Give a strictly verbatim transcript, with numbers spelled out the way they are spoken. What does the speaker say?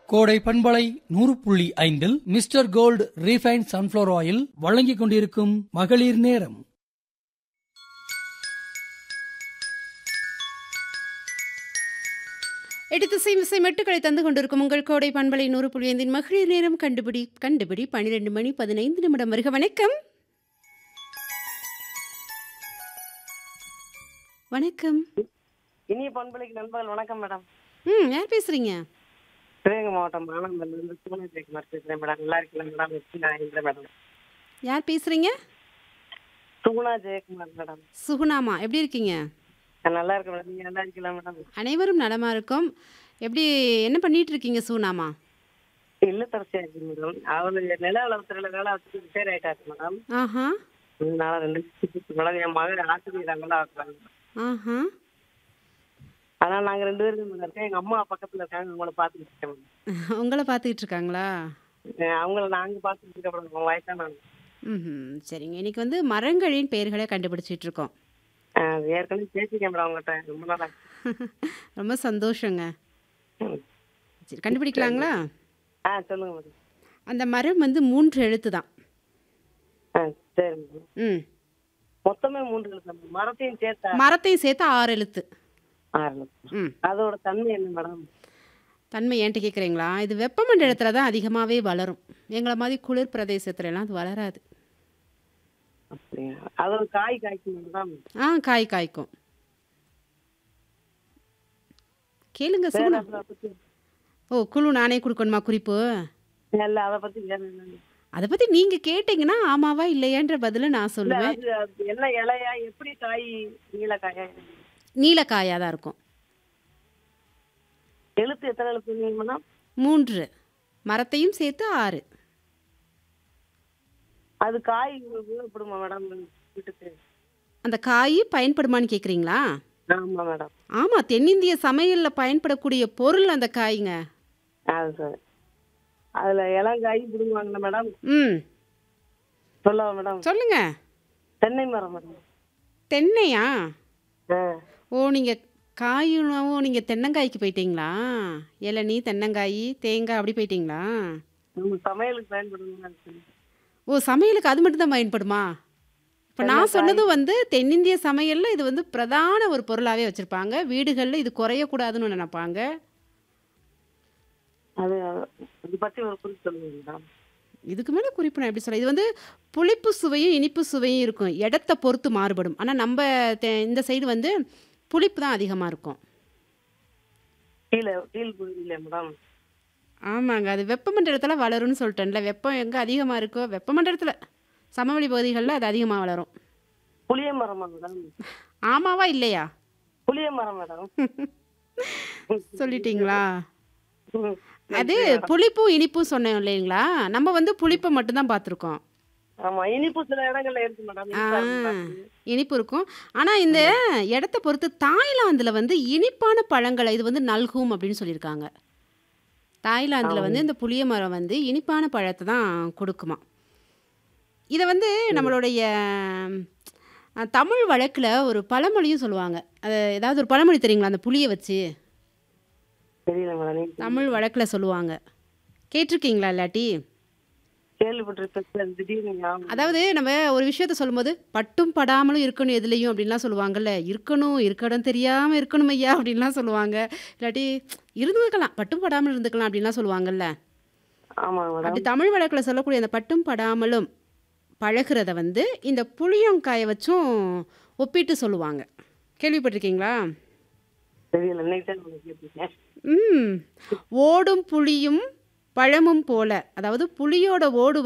கோடை பண்பலை நூறு புள்ளி ஐந்தில் mister gold refined sunflower oil வழங்கிக் கொண்டிருக்கும் மகளிர் நேரம். எடுத்து இசை மெட்டுக்களை தந்து கொண்டிருக்கும் உங்கள் கோடை பண்பலை நூறு புள்ளி ஐந்தின் மகளிர் நேரம் கண்டுபிடி கண்டுபிடி பன்னிரெண்டு மணி பதினைந்து நிமிடம். வருக வணக்கம். வணக்கம். இனிய பண்பலைக்கு நண்பர்கள் வணக்கம் மேடம். ம் யார் பேசுறீங்க? சிவகங்கை மாவட்டம் ஆனந்தம்ல இருந்து சுகுணா ஜெயக்குமார் பேசுறேன் மேடம். நல்லா இருக்கீங்களா மேடம்? எப்படி நான் இருக்கிறேன் மேடம். யார் பேசுறீங்க? சுகுணா ஜெயக்குமார் மேடம். சுகுணாமா, எப்படி இருக்கீங்க? நான் நல்லா இருக்கேன் மேடம். நீங்க நல்லா இருக்கீங்களா மேடம்? அனைவரும் நலமா இருக்கும். எப்படி என்ன பண்ணிட்டு இருக்கீங்க சுகுணாமா? இல்லத்தரசியா இருக்கு மேடம். அவரு நில அளவுத்துறையில வேலை வச்சு ரிட்டையர் ஆயிட்டாரு மேடம். ஆஹா அதனால ரெண்டு மேடம் என் மகன் ஆசிரியர் அங்கெல்லாம் ஆக்குறாங்க. ஆஹா அதனால நாங்க ரெண்டு பேரும் மேடம் இருக்கேன். எங்க அம்மா பக்கத்துல இருக்காங்க. அவங்கள பாத்துக்கிட்டு இருக்கேன் மேடம். உங்களை பார்த்துக்கிட்டு இருக்காங்களா? அஹ் அவங்கள நாங்க பாத்துக்கிட்டு இருக்க மேடம். வயசான ம் சரிங்க. இன்னைக்கு வந்து மரங்களின் பெயர்களை கண்டுபிடிச்சிட்டு இருக்கோம். ஏற்கனவே பேசிக்கேன் மேடம் அவங்ககிட்ட. ரொம்ப நாளா ரொம்ப சந்தோஷங்க. ம். சரி, கண்டுபிடிக்கலாங்களா? ஆ சொல்லுங்க மேடம். அந்த மரம் வந்து மூன்று எழுத்து தான். ஆ சரி மேடம். ம் மொத்தமே மூன்று எழுத்து மேடம். மரத்தையும் சேர்த்தா மரத்தையும் சேர்த்து ஆறு எழுத்து. ஆறு எழுத்து. ம் அதோட தன்மை என்ன மேடம்? தன்மை ஏன்ட்டு கேட்குறீங்களா? இது வெப்பமண்டலத்துல தான் அதிகமாகவே வளரும். எங்களை மாதிரி குளிர் பிரதேசத்துலலாம் அது வளராது. அப்படியா? அதோட காய் காய்க்கும் மேடம். ஆ காய் காய்க்கும். கேளுங்க வேற சுகுணா. அதை பத்தி ஓ குழு நானே கொடுக்கணுமா குறிப்பு? இல்ல அதை பத்தி வேற என்ன? அதை பற்றி நீங்கள் கேட்டிங்கன்னா ஆமாவா இல்லையான்ற பதிலை நான் இல்ல சொல்லுவேன். அது அது என்ன இலையா எப்படி காய்? நீல காயா? நீலக்காயாக தான் இருக்கும். எழுத்து எத்தனை எழுத்து மேடம்? மூன்று. மரத்தையும் சேர்த்து ஆறு. அது காய் உபயோகப்படுமா மேடம் வீட்டுக்கு? அந்த காய் பயன்படுமான்னு கேட்குறீங்களா? ஆமா மேடம். ஆமாம், தென்னிந்திய சமையலில் பயன்படக்கூடிய பொருள் அந்த காய்ங்க. அது சரி. அதுல இளங்காய் பிடுங்குவாங்கல்ல மேடம். ம் சொல்லவா மேடம்? சொல்லுங்க. தென்னை மரம் மேடம். தென்னையா? ஆ ஓ நீங்கள் காயுணவும் நீங்கள் தென்னங்காய்க்கு போயிட்டீங்களா? இளநீ தென்னங்காய் தேங்காய் அப்படி போயிட்டீங்களா? நம்ம சமையலுக்கு பயன்படுங்க. ஓ சமையலுக்கு அது மட்டும் தான் பயன்படுமா? இப்போ நான் தென்னைக்காய் சொன்னது வந்து தென்னிந்திய சமையலில் இது வந்து பிரதான ஒரு பொருளாகவே வச்சுருப்பாங்க. வீடுகளில் இது குறையக்கூடாதுன்னு நினைப்பாங்க. அது அது பத்தி ஒரு குறிப்பு சொல்லுங்க மேடம். இதுக்கு மேலே குறிப்பு நான் எப்படி சொல்ல? இது வந்து புளிப்பு சுவையும் இனிப்பு சுவையும் இருக்கும். இடத்த பொறுத்து மாறுபடும். ஆனால் நம்ம தெ- இந்த சைடு வந்து புளிப்பு தான் அதிகமாக இருக்கும். கீழே கீழ் பகுதியில மேடம். ஆமாங்க, அது வெப்பமண்டலத்தில் வளரும்னு சொல்லிட்டேன்ல. வெப்பம் எங்கே அதிகமாக இருக்கோ வெப்பமண்டலத்தில் சமவெளி பகுதிகளில் அது அதிகமாக வளரும். புளிய மரமா மேடம்? ஆமாவா இல்லையா? புளிய மரம் மேடம். சொல்லிட்டீங்களா? ம். அது நன்றி மேடம். புளிப்பும் இனிப்பும் சொன்னோம் இல்லைங்களா? நம்ம வந்து புளிப்பை மட்டும்தான் பார்த்துருக்கோம். ஆமா இனிப்பு சில இடங்கள்ல இருக்கு மேடம். ஆ இனிப்பா இருக்கு பாத்து. இனிப்பு இருக்கும். ஆனால் இந்த இடத்த பொறுத்து தாய்லாந்தில் வந்து இனிப்பான பழங்களை இது வந்து நல்கும் அப்படின்னு சொல்லியிருக்காங்க. தாய்லாந்தில் வந்து இந்த புளிய மரம் வந்து இனிப்பான பழத்தை தான் கொடுக்குமா. இதை வந்து நம்மளுடைய அஹ், தமிழ் வழக்கில் ஒரு பழமொழியும் சொல்லுவாங்க. அது ஏதாவது ஒரு பழமொழி தெரியுங்களா அந்த புளியை வச்சு? தெரியல மேடம். நீங்க தமிழ் வழக்கில் சொல்லுவாங்க. கேட்டிருக்கீங்களா இல்லாட்டி? கேள்விப்பட்டிருப்பேன். திடீர்னு ஞாபகம். அதாவது நம்ம ஒரு விஷயத்த சொல்லும்போது பட்டும் படாமலும் இருக்கணும் எதுலேயும் அப்படின்லாம் சொல்லுவாங்கல்ல. இருக்கணும் இருக்கடம் தெரியாமல் இருக்கணும் ஐயா அப்படின்லாம் சொல்லுவாங்க. இல்லாட்டி இருந்துக்கலாம் பட்டும் படாமல் இருந்துக்கலாம் அப்படின்லாம் சொல்லுவாங்கல்ல. ஆமா அப்படி மேடம். தமிழ் வழக்கில் சொல்லக்கூடிய அந்த பட்டும் படாமலும் பழகிறத வந்து இந்த புளியங்காயை வச்சும் ஒப்பிட்டு சொல்லுவாங்க. கேள்விப்பட்டிருக்கீங்களா? தெரியல. இன்னைக்கு தான் உங்களுக்கு கேட்டிருக்கேன். ம் ஓடும் புளியும் பழமும் போல, அதாவது புளியோட ஓடு